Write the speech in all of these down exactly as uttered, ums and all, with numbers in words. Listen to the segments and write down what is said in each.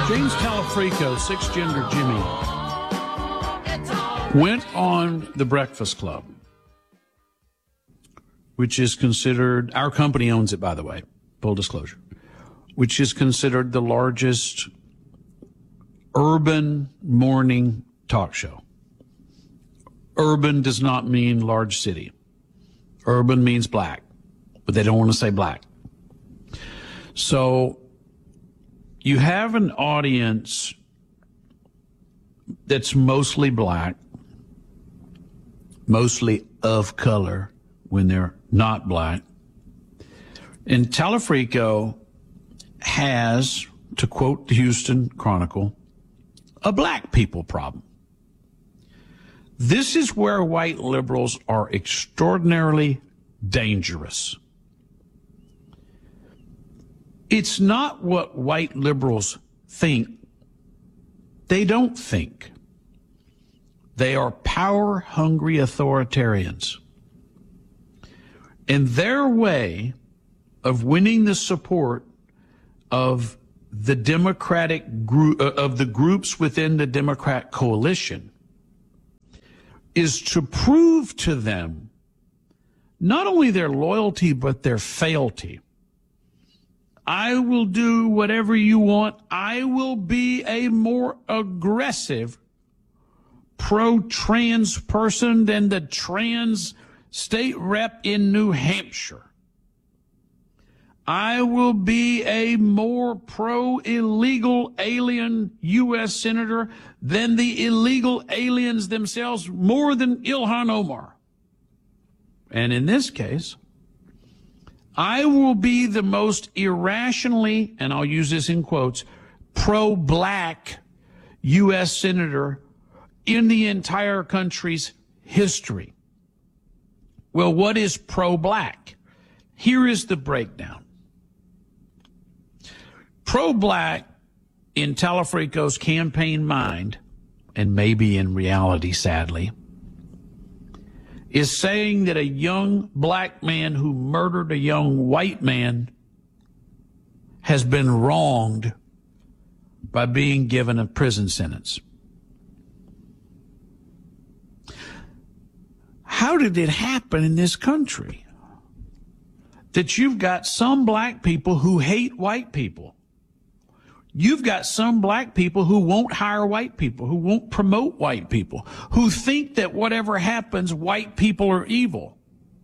James Talafrico, six-gender Jimmy, went on The Breakfast Club, which is considered, our company owns it, by the way, full disclosure, which is considered the largest urban morning talk show. Urban does not mean large city. Urban means black, but they don't want to say black. So you have an audience that's mostly black, mostly of color when they're not black. And Talafrico has, to quote the Houston Chronicle, a black people problem. This is where white liberals are extraordinarily dangerous. It's not what white liberals think. They don't think. They are power-hungry authoritarians. And their way of winning the support of the Democratic group, uh, of the groups within the Democrat coalition, is to prove to them not only their loyalty, but their fealty. I will do whatever you want. I will be a more aggressive pro-trans person than the trans state rep in New Hampshire. I will be a more pro-illegal alien U S senator than the illegal aliens themselves, more than Ilhan Omar. And in this case, I will be the most irrationally, and I'll use this in quotes, pro-black U S senator in the entire country's history. Well, what is pro-black? Here is the breakdown. Pro-black in Talafrico's campaign mind, and maybe in reality, sadly, is saying that a young black man who murdered a young white man has been wronged by being given a prison sentence. How did it happen in this country that you've got some black people who hate white people? You've got some black people who won't hire white people, who won't promote white people, who think that whatever happens, white people are evil.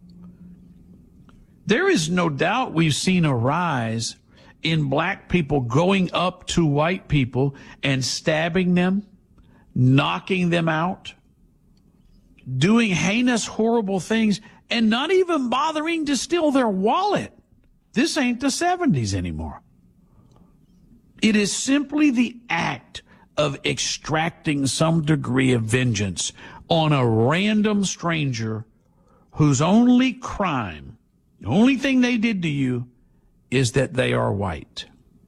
There is no doubt we've seen a rise in black people going up to white people and stabbing them, knocking them out, doing heinous, horrible things, and not even bothering to steal their wallet. This ain't the seventies anymore. It is simply the act of extracting some degree of vengeance on a random stranger whose only crime, the only thing they did to you, is that they are white.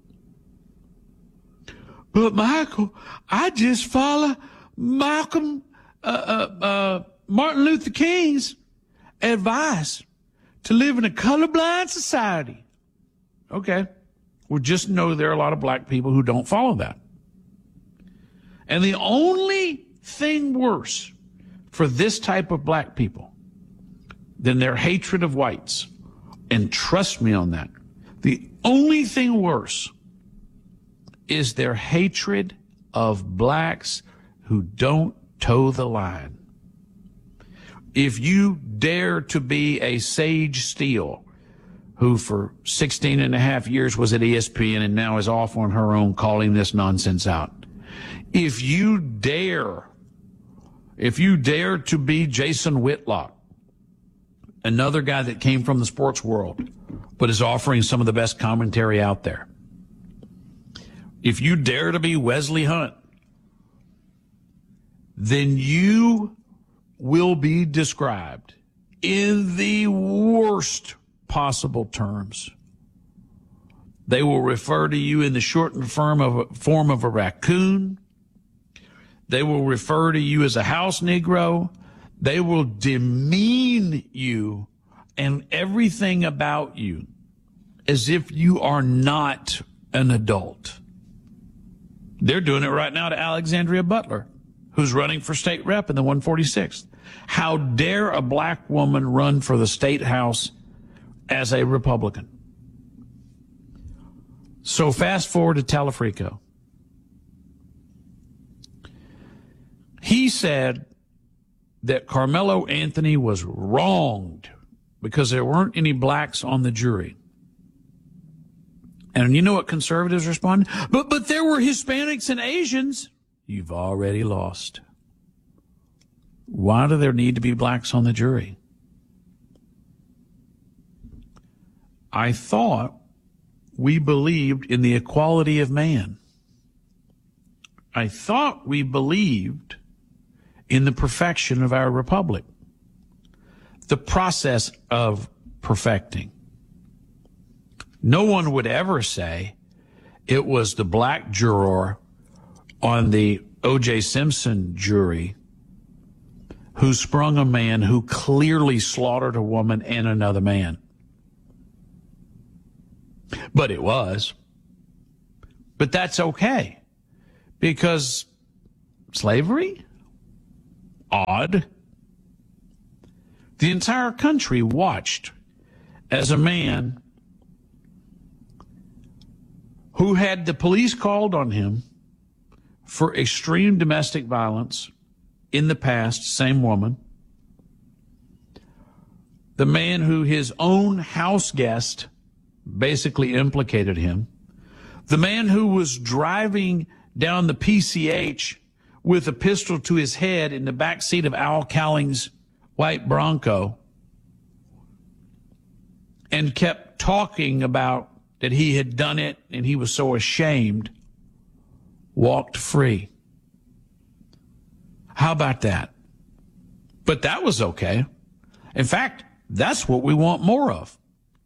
But Michael, I just follow Malcolm, uh, uh, uh, Martin Luther King's advice to live in a colorblind society. Okay. Well, just know there are a lot of black people who don't follow that. And the only thing worse for this type of black people than their hatred of whites, and trust me on that, the only thing worse is their hatred of blacks who don't toe the line. If you dare to be a Sage Steele, who for sixteen and a half years was at E S P N and now is off on her own calling this nonsense out. If you dare, if you dare to be Jason Whitlock, another guy that came from the sports world, but is offering some of the best commentary out there. If you dare to be Wesley Hunt, then you will be described in the worst possible terms. They will refer to you in the shortened form of a, form of a raccoon. They will refer to you as a house Negro. They will demean you and everything about you as if you are not an adult. They're doing it right now to Alexandria Butler, who's running for state rep in the one forty-sixth. How dare a black woman run for the state house as a Republican? So fast forward to Telefrico. He said that Carmelo Anthony was wronged because there weren't any blacks on the jury. And you know what conservatives responded? But but there were Hispanics and Asians. You've already lost. Why do there need to be blacks on the jury? I thought we believed in the equality of man. I thought we believed in the perfection of our republic, the process of perfecting. No one would ever say it was the black juror on the O J Simpson jury who sprung a man who clearly slaughtered a woman and another man. But it was. But that's okay, because slavery? Odd. The entire country watched as a man who had the police called on him for extreme domestic violence in the past, same woman, the man who his own house guest basically implicated him, the man who was driving down the P C H with a pistol to his head in the back seat of Al Cowling's white Bronco and kept talking about that he had done it and he was so ashamed, walked free. How about that? But that was okay. In fact, that's what we want more of.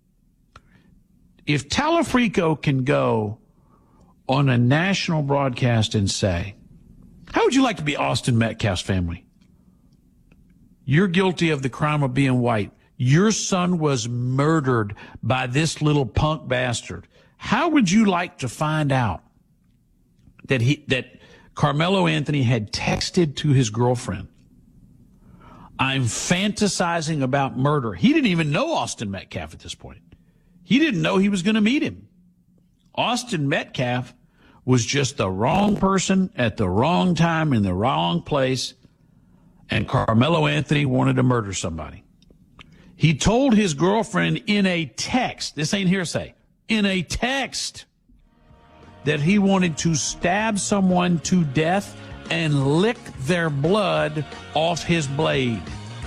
If Telefrico can go on a national broadcast and say, how would you like to be Austin Metcalf's family? You're guilty of the crime of being white. Your son was murdered by this little punk bastard. How would you like to find out that he that Carmelo Anthony had texted to his girlfriend, I'm fantasizing about murder? He didn't even know Austin Metcalf at this point. He didn't know he was going to meet him. Austin Metcalf was just the wrong person at the wrong time in the wrong place, and Carmelo Anthony wanted to murder somebody. He told his girlfriend in a text, this ain't hearsay, in a text, that he wanted to stab someone to death and lick their blood off his blade.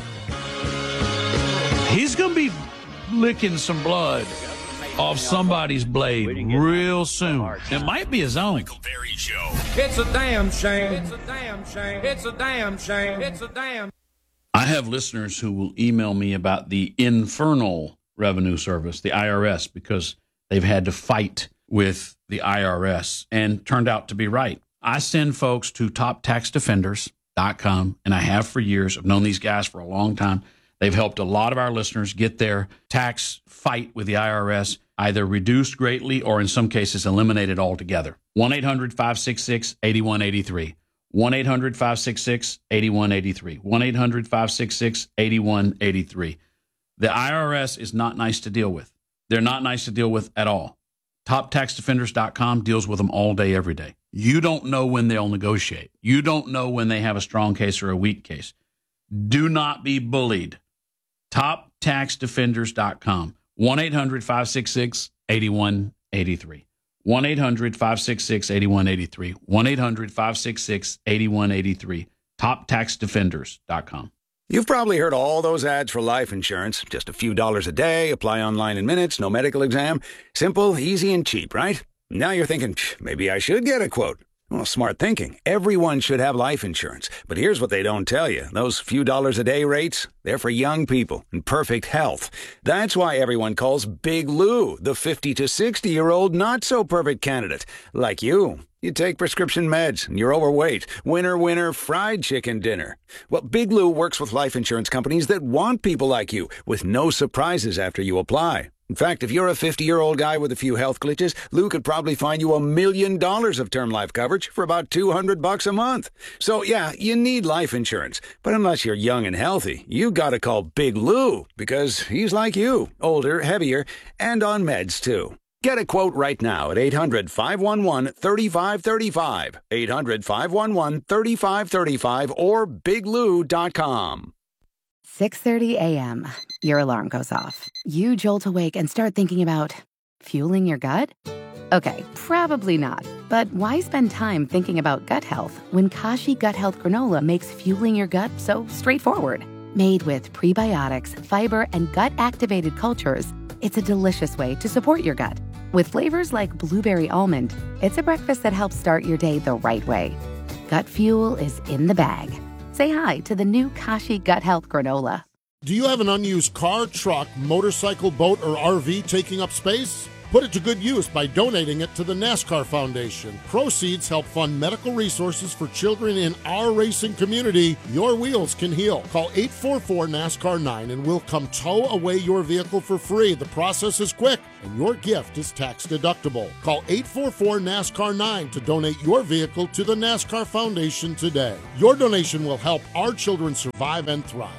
He's going to be licking some blood off somebody's blade real soon. It might be his own. It's a damn shame. It's a damn shame. It's a damn shame. It's a damn. I have listeners who will email me about the Infernal Revenue Service, the I R S, because they've had to fight with the I R S and turned out to be right. I send folks to top tax defenders dot com, and I have for years. I've known these guys for a long time. They've helped a lot of our listeners get their tax fight with the I R S either reduced greatly or in some cases eliminated altogether. one eight hundred five six six eight one eight three. one eight hundred five six six eight one eight three. one eight hundred five six six eight one eight three. The I R S is not nice to deal with. They're not nice to deal with at all. top tax defenders dot com deals with them all day, every day. You don't know when they'll negotiate. You don't know when they have a strong case or a weak case. Do not be bullied. top tax defenders dot com. one eight hundred five six six eight one eight three. one eight hundred five six six eight one eight three. one eight hundred five six six eight one eight three. top tax defenders dot com. You've probably heard all those ads for life insurance. Just a few dollars a day, apply online in minutes, no medical exam. Simple, easy, and cheap, right? Now you're thinking, maybe I should get a quote. Well, smart thinking. Everyone should have life insurance. But here's what they don't tell you. Those few dollars a day rates, They're for young people in perfect health. That's why everyone calls Big Lou the fifty to sixty-year-old not-so-perfect candidate. Like you. You take prescription meds, and you're overweight. Winner, winner, fried chicken dinner. Well, Big Lou works with life insurance companies that want people like you, with no surprises after you apply. In fact, if you're a fifty-year-old guy with a few health glitches, Lou could probably find you a million dollars of term life coverage for about two hundred bucks a month. So, yeah, you need life insurance. But unless you're young and healthy, you gotta call Big Lou, because he's like you, older, heavier, and on meds, too. Get a quote right now at eight hundred, five one one, three five three five, eight hundred, five one one, three five three five, or big lou dot com. six thirty a.m. Your alarm goes off. You jolt awake and start thinking about fueling your gut? Okay, probably not. But why spend time thinking about gut health when Kashi Gut Health Granola makes fueling your gut so straightforward? Made with prebiotics, fiber, and gut-activated cultures, it's a delicious way to support your gut. With flavors like blueberry almond, it's a breakfast that helps start your day the right way. Gut fuel is in the bag. Say hi to the new Kashi Gut Health Granola. Do you have an unused car, truck, motorcycle, boat, or R V taking up space? Put it to good use by donating it to the NASCAR Foundation. Proceeds help fund medical resources for children in our racing community. Your wheels can heal. Call eight four four NASCAR nine and we'll come tow away your vehicle for free. The process is quick and your gift is tax deductible. Call eight four four NASCAR nine to donate your vehicle to the NASCAR Foundation today. Your donation will help our children survive and thrive.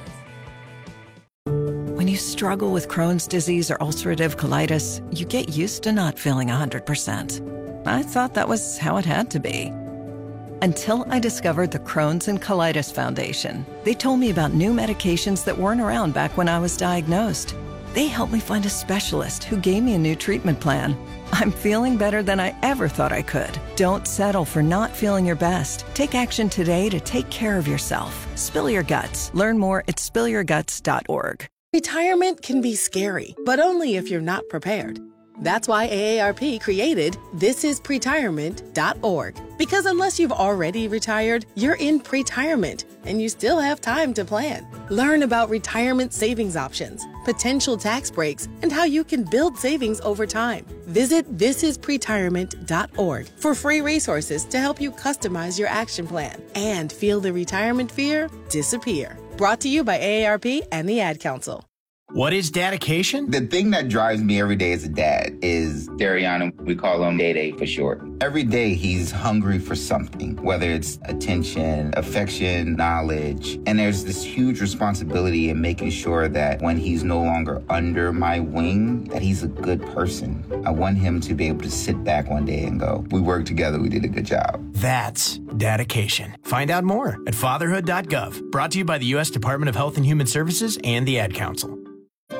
When you struggle with Crohn's disease or ulcerative colitis, you get used to not feeling one hundred percent. I thought that was how it had to be. Until I discovered the Crohn's and Colitis Foundation. They told me about new medications that weren't around back when I was diagnosed. They helped me find a specialist who gave me a new treatment plan. I'm feeling better than I ever thought I could. Don't settle for not feeling your best. Take action today to take care of yourself. Spill your guts. Learn more at spill your guts dot org. Retirement can be scary, but only if you're not prepared. That's why A A R P created this is pretirement dot org. Because unless you've already retired, you're in pretirement, and you still have time to plan. Learn about retirement savings options, potential tax breaks, and how you can build savings over time. Visit this is pretirement dot org for free resources to help you customize your action plan and feel the retirement fear disappear. Brought to you by A A R P and the Ad Council. What is dedication? The thing that drives me every day as a dad is Dariana. We call him Day Day for short. Every day he's hungry for something, whether it's attention, affection, knowledge. And there's this huge responsibility in making sure that when he's no longer under my wing, that he's a good person. I want him to be able to sit back one day and go, we worked together, we did a good job. That's dedication. Find out more at fatherhood dot gov. Brought to you by the U S Department of Health and Human Services and the Ad Council.